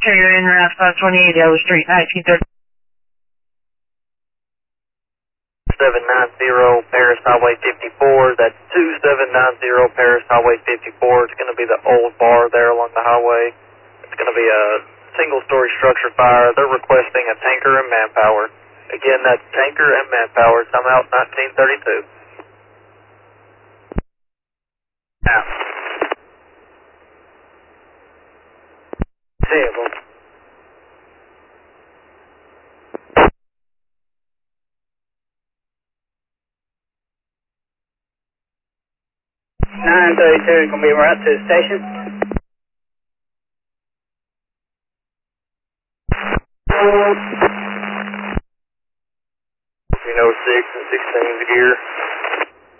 Okay, you're in route 528 Yellow Street, 1930. 790 Paris Highway 54. That's 2790 Paris Highway 54. It's going to be the old bar there along the highway. It's going to be a single-story structure fire. They're requesting a tanker and manpower. Again, that's tanker and manpower. Some out 1932. Now. Seeable. Gonna be right to the station.